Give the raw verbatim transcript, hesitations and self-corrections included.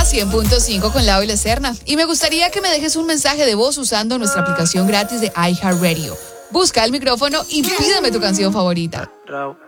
cien punto cinco con Lau y La Serna. Y me gustaría que me dejes un mensaje de voz usando nuestra aplicación gratis de iHeartRadio. Busca el micrófono y pídeme tu canción favorita.